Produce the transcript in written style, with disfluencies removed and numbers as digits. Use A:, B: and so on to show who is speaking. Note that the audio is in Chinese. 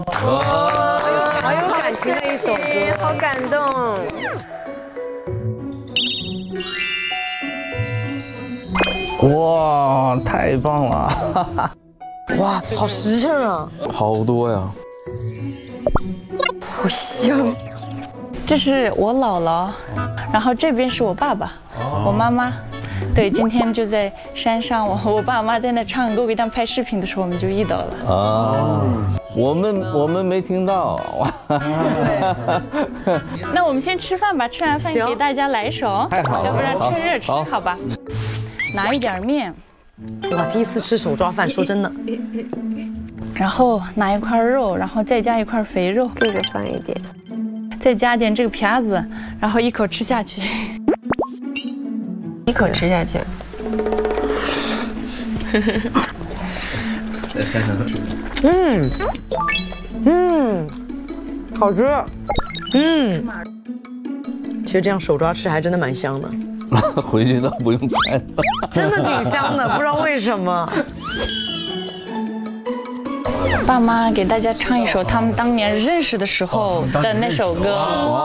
A: 好有感情的一首歌，
B: 好感动。
C: 哇，太棒了！
A: 哇，好实诚啊！
C: 好多呀，
B: 好香。这是我姥姥，然后这边是我爸爸，我妈妈。对，今天就在山上，我爸妈在那唱歌，给他们拍视频的时候，我们就遇到了。
C: 啊，我们没听到。
B: 那我们先吃饭吧，吃完饭给大家来一首，
C: 太好了，
B: 要不然趁热吃，好吧？拿一点面，
A: 哇，第一次吃手抓饭，说真的。
B: 然后拿一块肉，然后再加一块肥肉，
D: 这个放一点，
B: 再加点这个皮子，然后一口吃下去。
D: 一口吃下去。
A: 好吃。其实这样手抓吃还真的蛮香的，
C: 回去都不用拍了。
A: 真的挺香的，不知道为什么。
B: 爸妈给大家唱一首他们当年认识的时候的那首歌。